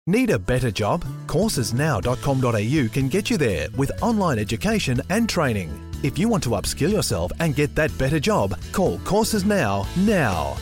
Need a better job? Coursesnow.com.au can get you there with online education and training. If you want to upskill yourself and get that better job, call Courses Now.